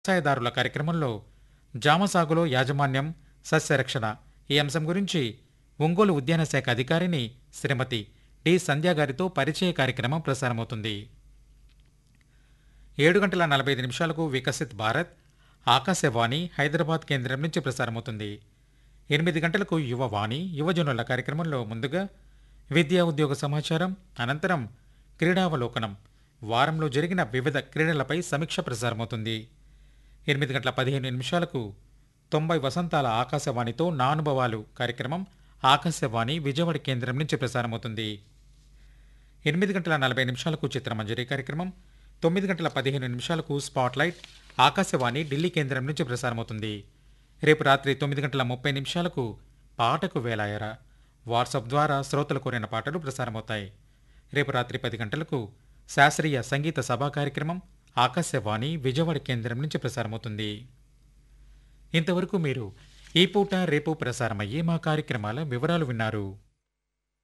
వ్యవసాయదారుల కార్యక్రమంలో జామ సాగులో యాజమాన్యం, సస్యరక్షణ ఈ అంశం గురించి ఒంగోలు ఉద్యాన శాఖ అధికారిని శ్రీమతి డి సంధ్య గారితో పరిచయ కార్యక్రమం ప్రసారమవుతుంది. 7:45 వికసిత్ భారత్ ఆకాశవాణి హైదరాబాద్ కేంద్రం నుంచి ప్రసారమవుతుంది. 8 గంటలకు యువవాణి యువజనుల కార్యక్రమంలో ముందుగా విద్యా ఉద్యోగ సమాచారం, అనంతరం క్రీడావలోకనం వారంలో జరిగిన వివిధ క్రీడలపై సమీక్ష ప్రసారమవుతుంది. 8:15 90 వసంతాల ఆకాశవాణితో నా అనుభవాలు కార్యక్రమం ఆకాశవాణి విజయవాడ కేంద్రం నుంచి ప్రసారమవుతుంది. 8:40 చిత్రమంజరి కార్యక్రమం, 9:15 స్పాట్లైట్ ఆకాశవాణి ఢిల్లీ కేంద్రం నుంచి ప్రసారమవుతుంది. రేపు రాత్రి 9:30 పాటకు వేలాయరా వాట్సాప్ ద్వారా శ్రోతలు కోరిన పాటలు ప్రసారమవుతాయి. రేపు రాత్రి 10 గంటలకు శాస్త్రీయ సంగీత సభా కార్యక్రమం ఆకాశవాణి విజయవాడ కేంద్రం నుంచి ప్రసారమవుతుంది. ఇంతవరకు మీరు ఈ పూట రేపు ప్రసారమయ్యే మా కార్యక్రమాల వివరాలు విన్నారు.